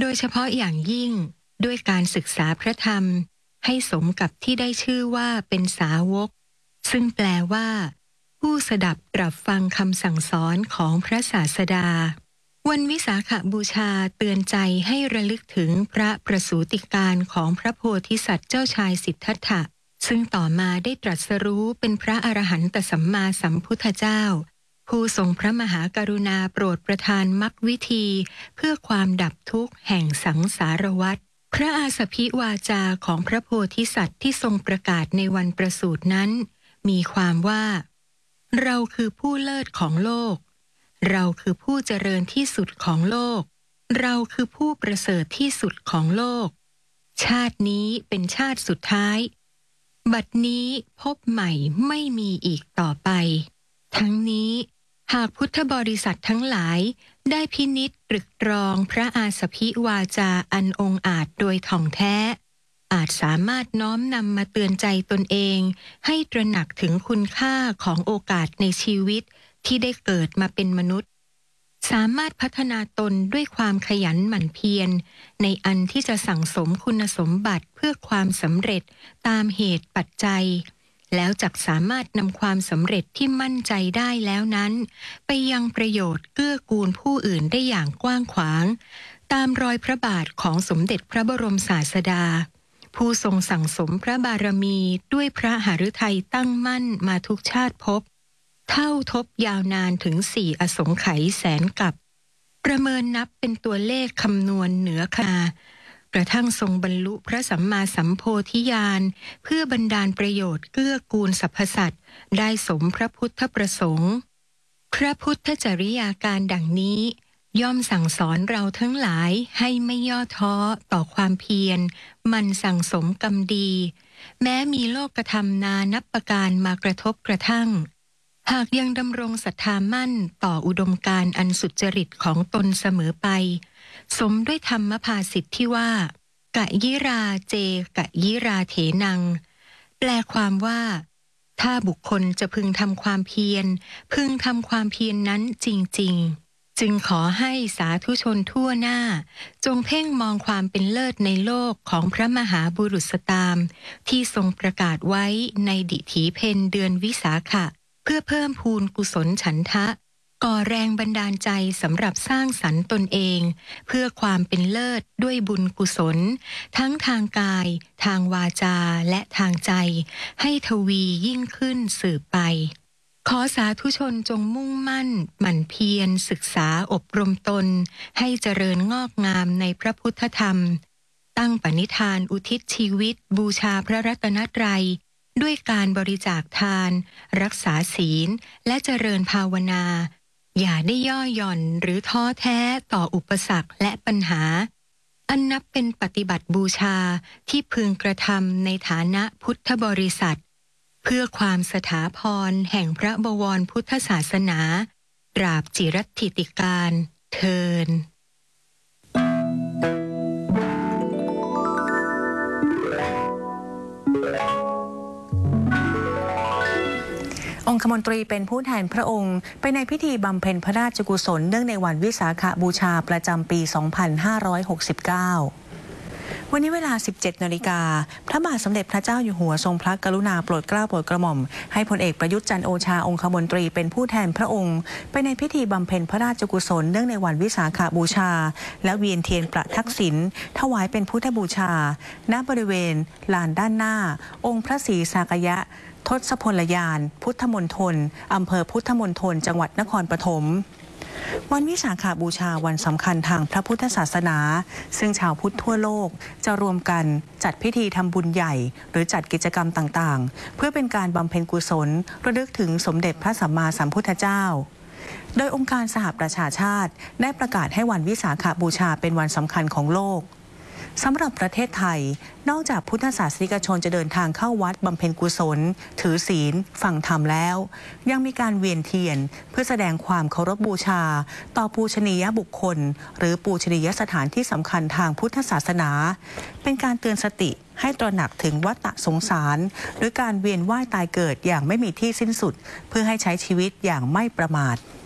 โดยเฉพาะอย่างยิ่งด้วยการศึกษาพระธรรมให้สมกับที่ได้ชื่อว่าเป็นสาวกซึ่งแปลว่าผู้สดับตรับฟังคำสั่งสอนของพระศาสดาวันวิสาขบูชาเตือนใจให้ระลึกถึงพระประสูติการของพระโพธิสัตว์เจ้าชายสิทธัตถะซึ่งต่อมาได้ตรัสรู้เป็นพระอรหันตสัมมาสัมพุทธเจ้าผู้ทรงพระมหากรุณาโปรดประทานมรรควิธีเพื่อความดับทุกข์แห่งสังสารวัฏพระอาสพิวาจาของพระโพธิสัตว์ที่ทรงประกาศในวันประสูตินั้นมีความว่าเราคือผู้เลิศของโลกเราคือผู้เจริญที่สุดของโลกเราคือผู้ประเสริฐที่สุดของโลกชาตินี้เป็นชาติสุดท้ายบัดนี้พบใหม่ไม่มีอีกต่อไปทั้งนี้หากพุทธบริษัททั้งหลายได้พินิจตรึกตรองพระอาสพิวาจาอันองอาจโดยท่องแท้อาจสามารถน้อมนำมาเตือนใจตนเองให้ตระหนักถึงคุณค่าของโอกาสในชีวิตที่ได้เกิดมาเป็นมนุษย์สามารถพัฒนาตนด้วยความขยันหมั่นเพียรในอันที่จะสั่งสมคุณสมบัติเพื่อความสำเร็จตามเหตุปัจจัยแล้วจักสามารถนำความสำเร็จที่มั่นใจได้แล้วนั้นไปยังประโยชน์เกื้อกูลผู้อื่นได้อย่างกว้างขวางตามรอยพระบาทของสมเด็จพระบรมศาสดาผู้ทรงสั่งสมพระบารมีด้วยพระหฤทัยตั้งมั่นมาทุกชาติภพเท่าทบยาวนานถึง4 อสงไขยแสนกับประเมินนับเป็นตัวเลขคำนวณเหนือคากระทั่งทรงบรรลุพระสัมมาสัมโพธิญาณเพื่อบันดาลประโยชน์เกื้อกูลสรรพสัตว์ได้สมพระพุทธประสงค์พระพุทธจริยาการดังนี้ย่อมสั่งสอนเราทั้งหลายให้ไม่ย่อท้อต่อความเพียรมันสั่งสมกรรมดีแม้มีโลกธรรมนานับประการมากระทบกระทั่งหากยังดำรงศรัทธามั่นต่ออุดมการณ์อันสุจริตของตนเสมอไปสมด้วยธรรมภาษิตที่ว่ากะยิราเจกะยิราเถนังแปลความว่าถ้าบุคคลจะพึงทำความเพียรพึงทำความเพียรนั้นจริงๆจึงขอให้สาธุชนทั่วหน้าจงเพ่งมองความเป็นเลิศในโลกของพระมหาบุรุษตามที่ทรงประกาศไว้ในดิถีเพนเดือนวิสาขะเพื่อเพิ่มพูนกุศลฉันทะก่อแรงบันดาลใจสำหรับสร้างสรรค์ตนเองเพื่อความเป็นเลิศด้วยบุญกุศลทั้งทางกายทางวาจาและทางใจให้ทวียิ่งขึ้นสืบไปขอสาธุชนจงมุ่งมั่นหมั่นเพียรศึกษาอบรมตนให้เจริญงอกงามในพระพุทธธรรมตั้งปณิธานอุทิศชีวิตบูชาพระรัตนตรัยด้วยการบริจาคทานรักษาศีลและเจริญภาวนาอย่าได้ย่อหย่อนหรือท้อแท้ต่ออุปสรรคและปัญหาอันนับเป็นปฏิบัติบูชาที่พึงกระทำในฐานะพุทธบริษัทเพื่อความสถาพรแห่งพระบวรพุทธศาสนาตราบจิรัตถิติการเทินองคมนตรีเป็นผู้แทนพระองค์ไปในพิธีบำเพ็ญพระราชกุศลเนื่องในวันวิสาขบูชาประจำปี 2569 วันนี้เวลา 17 นาฬิกาพระบาทสมเด็จพระเจ้าอยู่หัวทรงพระกรุณาโปรดเกล้าโปรดกระหม่อมให้พลเอกประยุทธ์จันทร์โอชาองคมนตรีเป็นผู้แทนพระองค์ไปในพิธีบำเพ็ญพระราชกุศลเนื่องในวันวิสาขบูชาและเวียนเทียนประทักษิณถวายเป็นพุทธบูชาณบริเวณลานด้านหน้าองค์พระศรีสากยะทศพลยานพุทธมณฑลอำเภอพุทธมณฑลจังหวัดนครปฐมวันวิสาขบูชาวันสำคัญทางพระพุทธศาสนาซึ่งชาวพุทธทั่วโลกจะรวมกันจัดพิธีทำบุญใหญ่หรือจัดกิจกรรมต่างๆเพื่อเป็นการบำเพ็ญกุศลระลึกถึงสมเด็จพระสัมมาสัมพุทธเจ้าโดยองค์การสหประชาชาติได้ประกาศให้วันวิสาขบูชาเป็นวันสำคัญของโลกสำหรับประเทศไทยนอกจากพุทธศาสนิกชนจะเดินทางเข้าวัดบำเพ็ญกุศลถือศีลฟังธรรมแล้วยังมีการเวียนเทียนเพื่อแสดงความเคารพบูชาต่อปูชนียบุคคลหรือปูชนียสถานที่สำคัญทางพุทธศาสนาเป็นการเตือนสติให้ตระหนักถึงวัฏสงสารหรือการเวียนว่ายตายเกิดอย่างไม่มีที่สิ้นสุดเพื่อให้ใช้ชีวิตอย่างไม่ประมาท